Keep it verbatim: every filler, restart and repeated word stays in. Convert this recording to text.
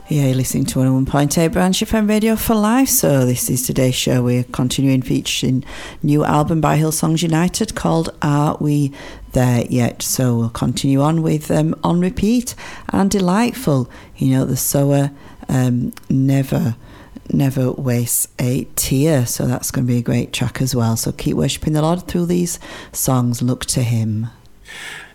Yeah, you're listening to one oh one point eight Branch F M Radio for Life. So this is today's show. We're continuing featuring new album by Hillsongs United called Are We There Yet? So we'll continue on with um, On Repeat and Delightful. You know, the sower um, never, never wastes a tear. So that's going to be a great track as well. So keep worshipping the Lord through these songs. Look to Him.